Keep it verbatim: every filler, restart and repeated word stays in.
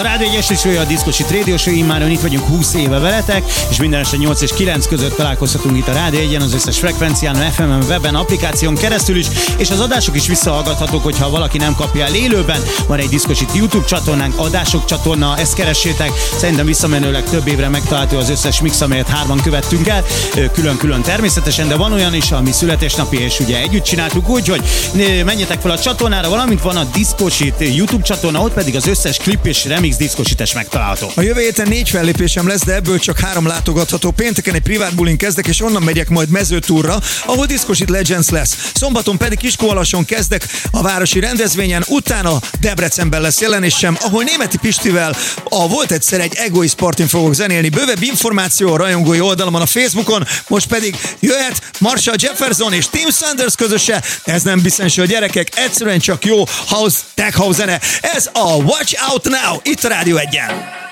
Rádió egy esti show, a Diszkosit Radio Show, immáron itt vagyunk húsz éve veletek, és minden este nyolc és kilenc között találkozhatunk itt a Rádió egyen, az összes frekvencián, ef emen, weben, applikáción keresztül is, és az adások is visszahallgathatók, hogyha valaki nem kapja el élőben. Van egy Diszkosit YouTube csatornánk, adások csatorna, ezt keressétek. Szerintem visszamenőleg több évre megtalálható az összes mix, amelyet hárman követtünk el, külön-külön természetesen, de van olyan is, ami születésnapi, és ugye együtt csináltuk, úgyhogy menjetek fel a csatornára, valamint van a Diszkosit YouTube csatorna, ott pedig az összes klip és remix diszkosites megtalálható. A jövő héten négy fellépésem lesz, de ebből csak három látogatható. Pénteken egy privát bulin kezdek, és onnan megyek majd Mezőtúrra, ahol Diszkosit Legends lesz. Szombaton pedig Kiskunhalason kezdek a városi rendezvényen, utána Debrecenben lesz jelenésem, ahol Németi Pistivel a Volt egyszer egy Egoist Partin fogok zenélni. Bővebb információ a rajongói oldalamon a Facebookon, most pedig jöhet Marshall Jefferson és Tim Sanders közöse. Ez nem Essential, gyerekek, egyszerűen csak jó house, tech house zene. Ez a Watch Out Now, itt a Rádió egyen.